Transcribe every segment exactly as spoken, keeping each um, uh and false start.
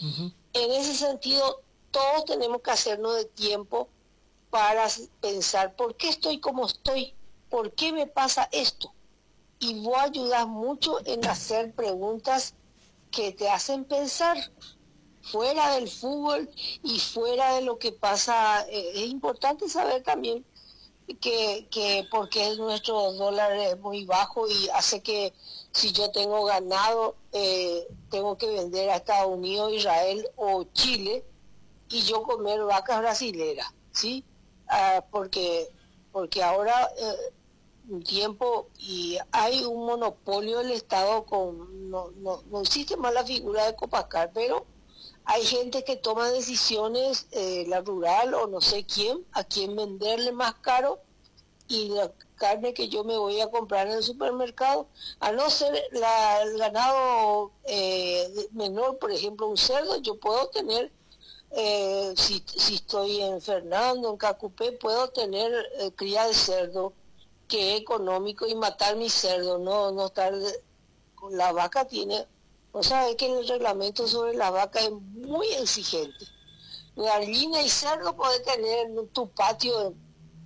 Uh-huh. En ese sentido, todos tenemos que hacernos de tiempo para pensar, ¿por qué estoy como estoy? ¿Por qué me pasa esto? Y vos ayudas mucho en hacer preguntas que te hacen pensar fuera del fútbol y fuera de lo que pasa. Eh, es importante saber también que, que porque nuestro dólar es muy bajo y hace que si yo tengo ganado, eh, tengo que vender a Estados Unidos, Israel o Chile y yo comer vacas brasileras, ¿sí? Ah, porque, porque ahora eh, un tiempo y hay un monopolio del Estado con, no, no, no existe más la figura de Copascar, pero hay gente que toma decisiones, eh, la rural o no sé quién, a quién venderle más caro, y la carne que yo me voy a comprar en el supermercado, a no ser la, el ganado eh, menor, por ejemplo un cerdo, yo puedo tener, eh, si, si estoy en Fernando, en Cacupé, puedo tener eh, cría de cerdo, que es económico, y matar mi cerdo, no, no estar, de, la vaca tiene, o sea, que el reglamento sobre la vaca es muy exigente. Gallina y cerdo puedes tener en tu patio,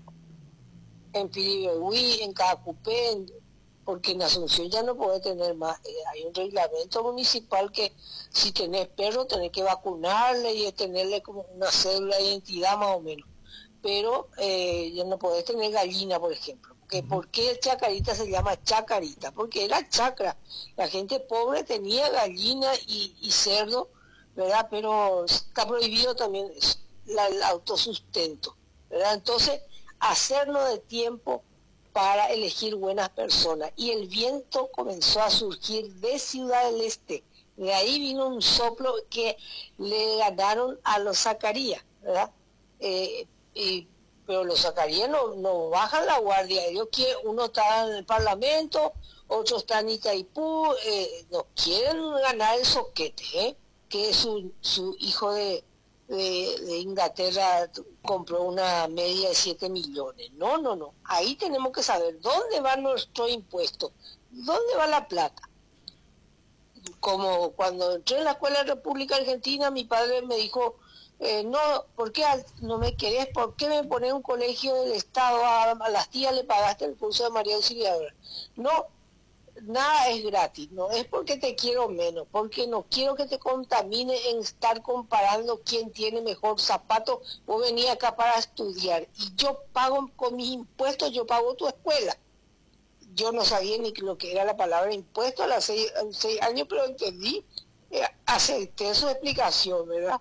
en Piribehuí, en Cacupé, en, porque en Asunción ya no puede tener más. Eh, hay un reglamento municipal que si tenés perro tenés que vacunarle y tenerle como una cédula de identidad más o menos. Pero eh, ya no podés tener gallina, por ejemplo. Porque, uh-huh. ¿Por qué Chacarita se llama Chacarita? Porque era chacra. La gente pobre tenía gallina y, y cerdo, ¿verdad? Pero está prohibido también la, el autosustento, ¿verdad? Entonces, hacernos de tiempo para elegir buenas personas. Y el viento comenzó a surgir de Ciudad del Este. De ahí vino un soplo que le ganaron a los Zacarías, ¿verdad? Eh, y, pero los Zacarías no, no bajan la guardia. Ellos quieren, uno está en el Parlamento, otro está en Itaipú, eh, no quieren ganar el soquete, ¿eh? Que su, su hijo de, de, de Inglaterra compró una media de siete millones. No, no, no. Ahí tenemos que saber dónde va nuestro impuesto, dónde va la plata. Como cuando entré en la Escuela de República Argentina, mi padre me dijo, eh, no, ¿por qué no me querés? ¿Por qué me ponés un colegio del Estado? A, a las tías le pagaste el curso de María Auxiliadora. No, nada es gratis, no es porque te quiero menos, porque no quiero que te contamine en estar comparando quién tiene mejor zapato. Vos venís acá para estudiar y yo pago con mis impuestos, yo pago tu escuela. Yo no sabía ni lo que era la palabra impuesto a los seis, a los seis años, pero entendí, eh, acepté su explicación, ¿verdad?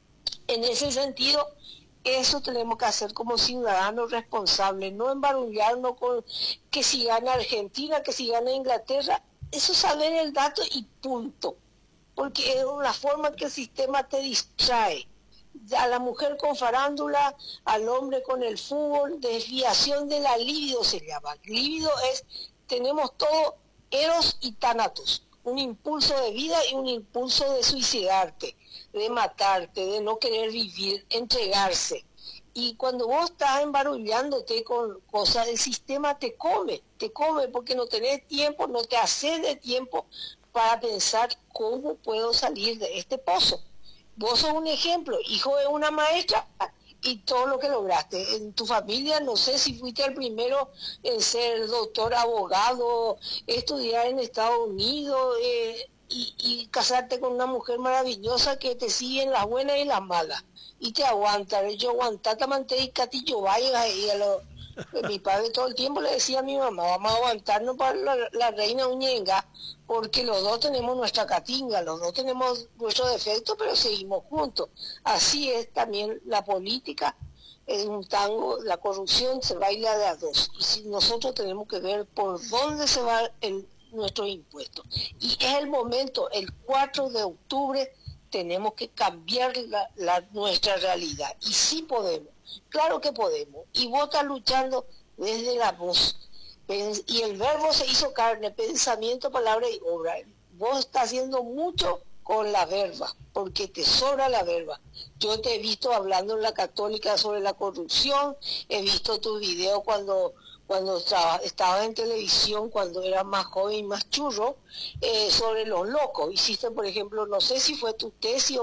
En ese sentido, eso tenemos que hacer como ciudadanos responsables, no embarullarnos con que si gana Argentina, que si gana Inglaterra, eso saber el dato y punto, porque es una forma que el sistema te distrae. A la mujer con farándula, al hombre con el fútbol, desviación de la libido se llama. Libido es, tenemos todo eros y tánatos, un impulso de vida y un impulso de suicidarte, de matarte, de no querer vivir, entregarse. Y cuando vos estás embarullándote con cosas, el sistema te come, te come porque no tenés tiempo, no te haces de tiempo para pensar cómo puedo salir de este pozo. Vos sos un ejemplo, hijo de una maestra, y todo lo que lograste. En tu familia, no sé si fuiste el primero en ser doctor, abogado, estudiar en Estados Unidos, eh, y, y casarte con una mujer maravillosa que te sigue en las buenas y las malas, y te aguanta. Yo aguantata manté y catillo vaya, y a lo, mi padre todo el tiempo le decía a mi mamá, vamos a aguantarnos para la, la reina Uñenga, porque los dos tenemos nuestra catinga, los dos tenemos nuestro defecto, pero seguimos juntos. Así es también la política, es un tango, la corrupción se baila de a dos. Y si nosotros tenemos que ver por dónde se va el, nuestro impuesto. Y es el momento, el cuatro de octubre, tenemos que cambiar la, la, nuestra realidad. Y sí podemos, claro que podemos. Y vos estás luchando desde la voz. Y el verbo se hizo carne, pensamiento, palabra y obra. Vos estás haciendo mucho con la verba, porque te sobra la verba. Yo te he visto hablando en la Católica sobre la corrupción, he visto tus videos cuando, cuando estabas en televisión, cuando eras más joven y más churro, eh, sobre los locos. Hiciste, por ejemplo, no sé si fue tu tesis